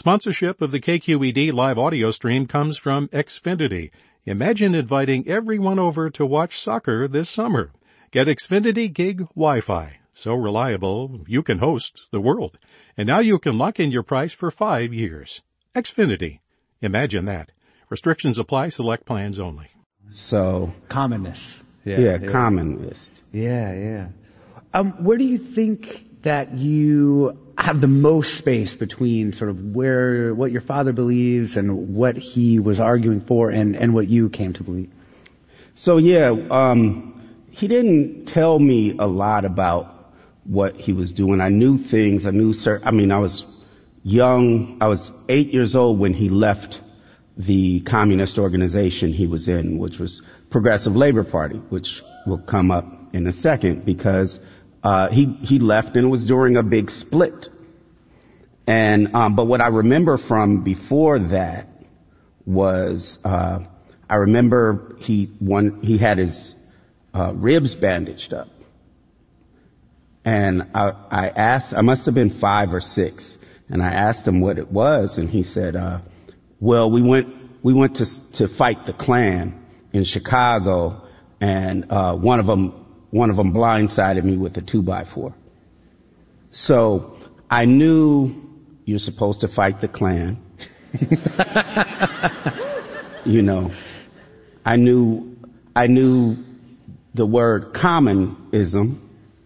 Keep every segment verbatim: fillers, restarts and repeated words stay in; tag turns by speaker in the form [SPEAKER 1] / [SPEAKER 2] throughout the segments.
[SPEAKER 1] Sponsorship of the K Q E D live audio stream comes from Xfinity. Imagine inviting everyone over to watch soccer this summer. Get Xfinity Gig Wi-Fi. So reliable, you can host the world. And now you can lock in your price for five years. Xfinity. Imagine that. Restrictions apply. Select plans only.
[SPEAKER 2] So
[SPEAKER 3] commonness.
[SPEAKER 2] Yeah, yeah, yeah. Commonist.
[SPEAKER 3] Yeah, yeah. Um, where do you think that you have the most space between sort of where what your father believes and what he was arguing for and, and what you came to believe?
[SPEAKER 2] So yeah, um, he didn't tell me a lot about what he was doing. I knew things. I knew, sir. I mean, I was young. I was eight years old when he left the communist organization he was in, which was Progressive Labor Party, which will come up in a second, because uh he he left and it was during a big split. And um but what I remember from before that was uh I remember he one he had his uh ribs bandaged up. And I I asked, I must have been five or six, and I asked him what it was, and he said, uh well, we went we went to to fight the Klan in Chicago, and uh one of them one of them blindsided me with a two by four. So I knew you're supposed to fight the Klan. You know, I knew I knew the word communism,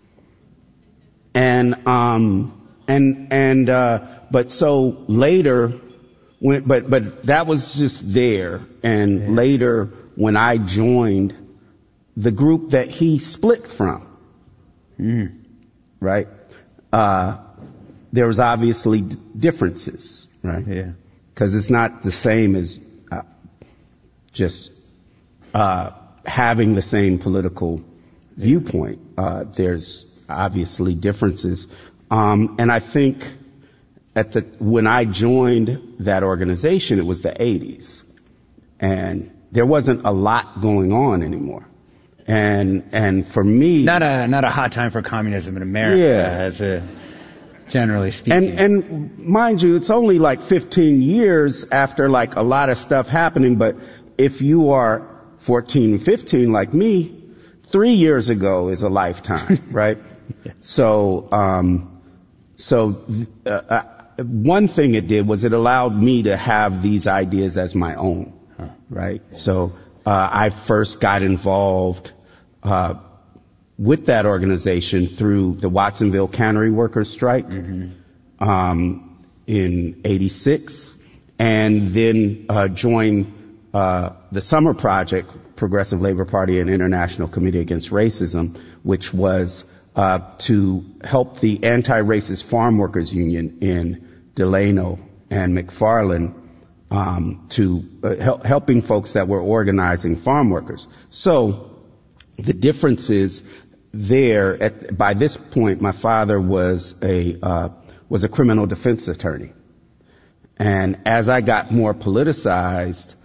[SPEAKER 2] and um and and uh but so later. When, but, but that was just there. And yeah. Later, when I joined the group that he split from, mm. right, uh, there was obviously d- differences, right?
[SPEAKER 3] Yeah.
[SPEAKER 2] Because it's not the same as uh, just uh, having the same political viewpoint. Uh, there's obviously differences. Um, and I think At the, when I joined that organization, it was the eighties, and there wasn't a lot going on anymore. And, and for me,
[SPEAKER 3] not a, not a hot time for communism in America,
[SPEAKER 2] yeah.
[SPEAKER 3] as a, generally speaking.
[SPEAKER 2] And, and mind you, it's only like fifteen years after like a lot of stuff happening, but if you are fourteen, fifteen like me, three years ago is a lifetime, right? Yeah. So, um, so, uh, one thing it did was it allowed me to have these ideas as my own, huh. right? So uh, I first got involved uh, with that organization through the Watsonville Cannery Workers Strike mm-hmm. um, in eighty-six, and then uh, joined uh, the Summer Project, Progressive Labor Party and International Committee Against Racism, which was Uh, to help the Anti-Racist Farm Workers Union in Delano and McFarland, um, to uh, help, helping folks that were organizing farm workers. So the difference is there. At, by this point, my father was a uh, was a criminal defense attorney, and as I got more politicized,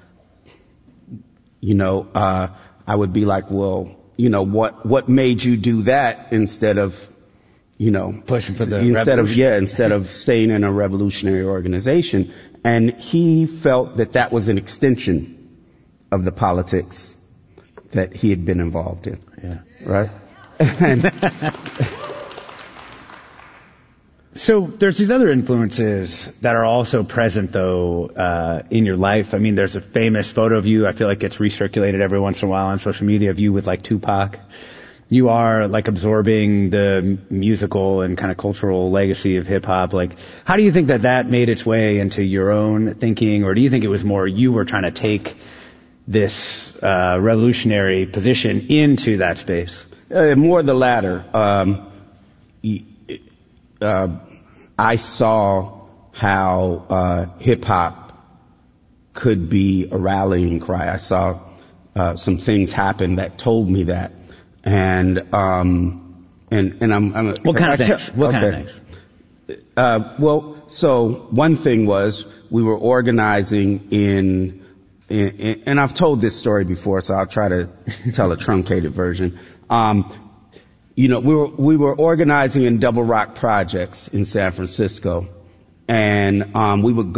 [SPEAKER 2] you know, uh, I would be like, well, you know, what, what made you do that instead of, you know,
[SPEAKER 3] pushing for the
[SPEAKER 2] instead of, yeah, instead of staying in a revolutionary organization. And he felt that that was an extension of the politics that he had been involved in.
[SPEAKER 3] Yeah.
[SPEAKER 2] Right? And
[SPEAKER 3] so there's these other influences that are also present, though, uh, in your life. I mean, there's a famous photo of you. I feel like gets recirculated every once in a while on social media of you with like Tupac. You are like absorbing the musical and kind of cultural legacy of hip hop. Like, how do you think that that made its way into your own thinking, or do you think it was more you were trying to take this uh, revolutionary position into that space?
[SPEAKER 2] Uh, more the latter. Um, uh, I saw how uh, hip hop could be a rallying cry. I saw uh, some things happen that told me that, and um, and and I'm. I'm
[SPEAKER 3] what kind of things? What
[SPEAKER 2] okay.
[SPEAKER 3] kind of things?
[SPEAKER 2] Uh, well, so one thing was we were organizing in, in, in, and I've told this story before, so I'll try to tell a truncated version. Um, You know, we were, we were organizing in Double Rock projects in San Francisco, and, um, we would go